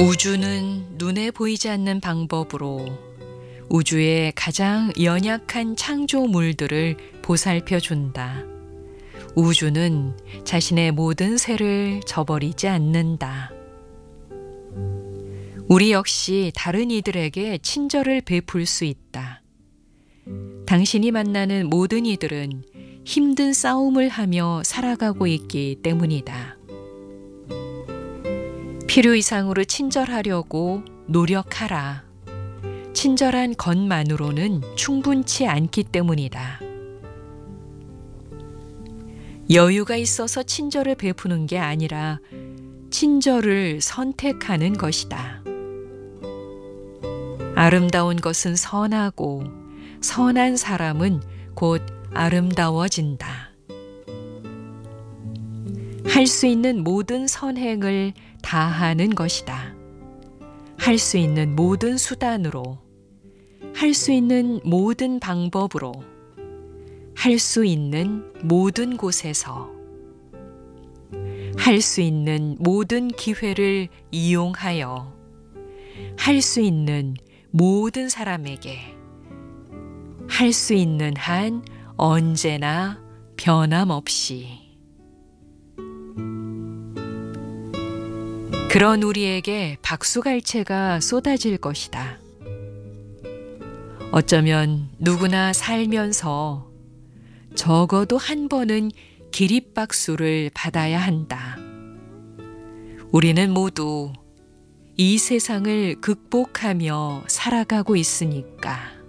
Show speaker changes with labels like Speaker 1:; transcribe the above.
Speaker 1: 우주는 눈에 보이지 않는 방법으로 우주의 가장 연약한 창조물들을 보살펴 준다. 우주는 자신의 모든 쇠를 저버리지 않는다. 우리 역시 다른 이들에게 친절을 베풀 수 있다. 당신이 만나는 모든 이들은 힘든 싸움을 하며 살아가고 있기 때문이다. 필요 이상으로 친절하려고 노력하라. 친절한 것만으로는 충분치 않기 때문이다. 여유가 있어서 친절을 베푸는 게 아니라 친절을 선택하는 것이다. 아름다운 것은 선하고 선한 사람은 곧 아름다워진다. 할 수 있는 모든 선행을 다하는 것이다. 할 수 있는 모든 수단으로, 할 수 있는 모든 방법으로, 할 수 있는 모든 곳에서, 할 수 있는 모든 기회를 이용하여, 할 수 있는 모든 사람에게, 할 수 있는 한 언제나 변함없이. 그런 우리에게 박수갈채가 쏟아질 것이다. 어쩌면 누구나 살면서 적어도 한 번은 기립박수를 받아야 한다. 우리는 모두 이 세상을 극복하며 살아가고 있으니까.